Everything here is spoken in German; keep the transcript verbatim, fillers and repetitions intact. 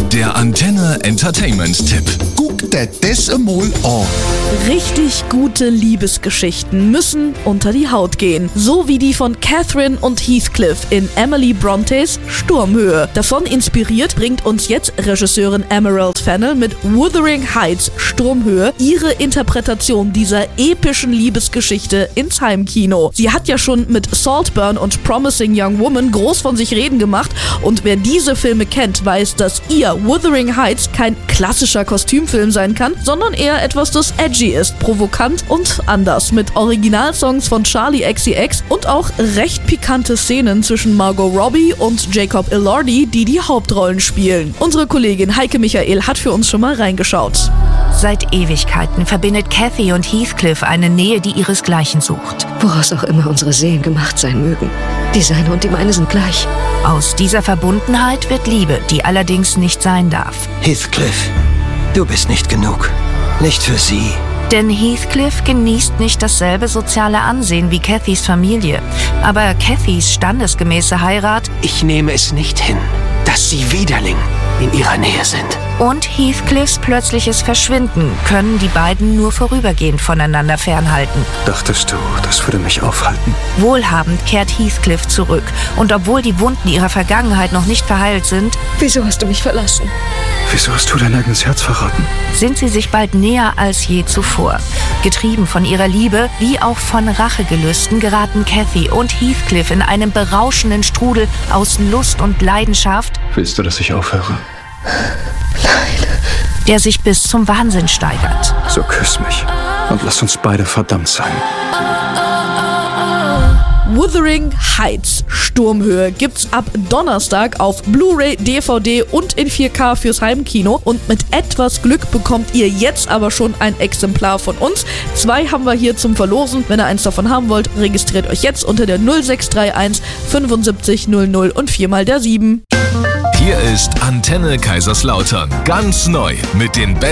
Der Antenne Entertainment-Tipp. Guck dir das einmal an. Richtig gute Liebesgeschichten müssen unter die Haut gehen. So wie die von Catherine und Heathcliff in Emily Brontes Sturmhöhe. Davon inspiriert bringt uns jetzt Regisseurin Emerald Fennell mit Wuthering Heights Sturmhöhe ihre Interpretation dieser epischen Liebesgeschichte ins Heimkino. Sie hat ja schon mit Saltburn und Promising Young Woman groß von sich reden gemacht und wer diese Filme kennt, weiß, dass ihr Wuthering Heights kein klassischer Kostümfilm sein kann, sondern eher etwas, das edgy ist, provokant und anders, mit Originalsongs von Charli X C X und auch recht pikante Szenen zwischen Margot Robbie und Jacob Elordi, die die Hauptrollen spielen. Unsere Kollegin Heike Michael hat für uns schon mal reingeschaut. Seit Ewigkeiten verbindet Cathy und Heathcliff eine Nähe, die ihresgleichen sucht. Woraus auch immer unsere Seelen gemacht sein mögen. Die seine und die meine sind gleich. Aus dieser Verbundenheit wird Liebe, die allerdings nicht sein darf. Heathcliff, du bist nicht genug. Nicht für sie. Denn Heathcliff genießt nicht dasselbe soziale Ansehen wie Cathys Familie. Aber Cathys standesgemäße Heirat Ich nehme es nicht hin, dass sie Widerling in ihrer Nähe sind. und Heathcliffs plötzliches Verschwinden können die beiden nur vorübergehend voneinander fernhalten. Dachtest du, das würde mich aufhalten? Wohlhabend kehrt Heathcliff zurück. Und obwohl die Wunden ihrer Vergangenheit noch nicht verheilt sind, Wieso hast du mich verlassen? Wieso hast du dein eigenes Herz verraten? sind sie sich bald näher als je zuvor. Getrieben von ihrer Liebe wie auch von Rachegelüsten geraten Cathy und Heathcliff in einem berauschenden Strudel aus Lust und Leidenschaft, Willst du, dass ich aufhöre? der sich bis zum Wahnsinn steigert. So küss mich und lass uns beide verdammt sein. Wuthering Heights Sturmhöhe gibt's ab Donnerstag auf Blu-ray, D V D und in vier K fürs Heimkino und mit etwas Glück bekommt ihr jetzt aber schon ein Exemplar von uns. Zwei haben wir hier zum Verlosen. Wenn ihr eins davon haben wollt, registriert euch jetzt unter der null sechs drei eins fünfundsiebzig null null und viermal der sieben. Hier ist Antenne Kaiserslautern. Ganz neu mit den besten